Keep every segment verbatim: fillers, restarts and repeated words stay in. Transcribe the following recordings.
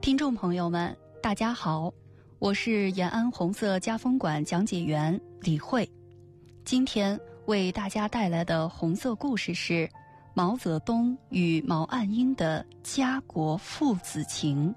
听众朋友们，大家好，我是延安红色家风馆讲解员李慧。今天为大家带来的红色故事是毛泽东与毛岸英的家国父子情。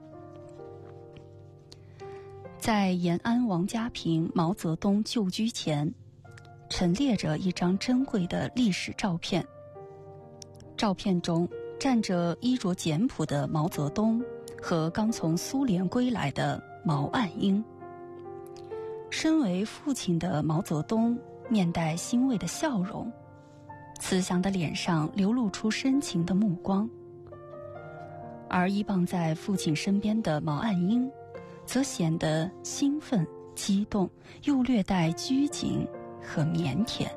在延安王家坪毛泽东旧居前，陈列着一张珍贵的历史照片。照片中站着衣着简朴的毛泽东和刚从苏联归来的毛岸英。身为父亲的毛泽东面带欣慰的笑容，慈祥的脸上流露出深情的目光，而依傍在父亲身边的毛岸英则显得兴奋、激动，又略带拘谨和腼腆。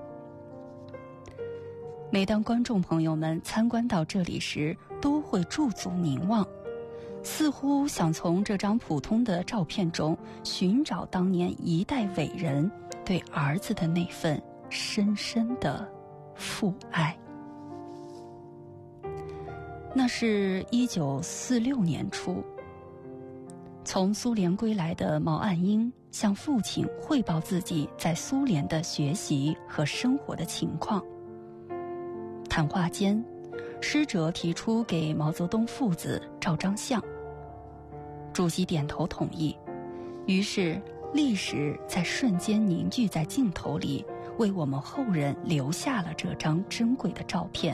每当观众朋友们参观到这里时，都会驻足凝望，似乎想从这张普通的照片中寻找当年一代伟人对儿子的那份深深的父爱。那是一九四六年初，从苏联归来的毛岸英向父亲汇报自己在苏联的学习和生活的情况。谈话间，师者提出给毛泽东父子照张相，主席点头同意，于是历史在瞬间凝聚在镜头里，为我们后人留下了这张珍贵的照片。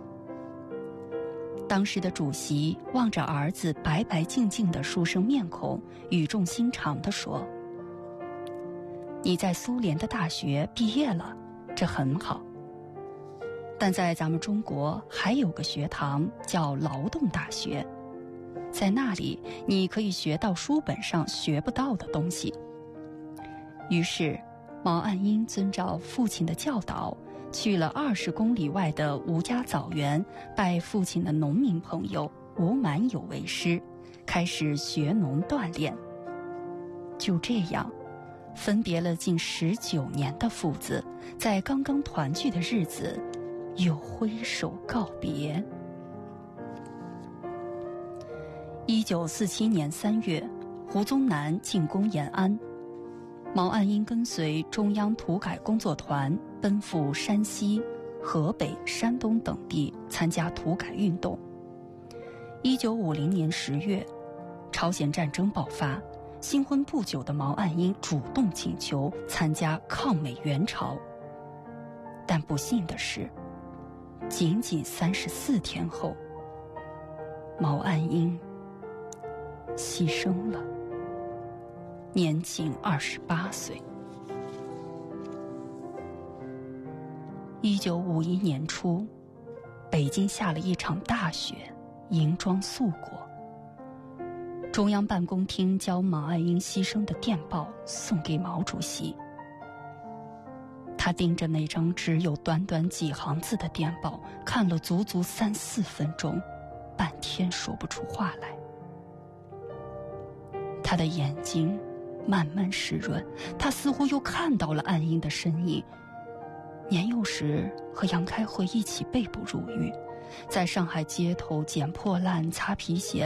当时的主席望着儿子白白净净的书生面孔，语重心长地说：“你在苏联的大学毕业了，这很好。但在咱们中国还有个学堂叫劳动大学，在那里你可以学到书本上学不到的东西。”于是毛岸英遵照父亲的教导，去了二十公里外的吴家枣园，拜父亲的农民朋友吴满友为师，开始学农锻炼。就这样，分别了近十九年的父子，在刚刚团聚的日子又挥手告别。一九四七年三月，胡宗南进攻延安，毛岸英跟随中央土改工作团奔赴山西、河北、山东等地参加土改运动。一九五零年十月，朝鲜战争爆发，新婚不久的毛岸英主动请求参加抗美援朝。但不幸的是，仅仅三十四天后，毛岸英牺牲了，年仅二十八岁。一九五一年初，北京下了一场大雪，银装素裹。中央办公厅将毛岸英牺牲的电报送给毛主席。他盯着那张只有短短几行字的电报，看了足足三四分钟，半天说不出话来。他的眼睛慢慢湿润，他似乎又看到了岸英的身影。年幼时和杨开慧一起被捕入狱，在上海街头捡破烂、擦皮鞋，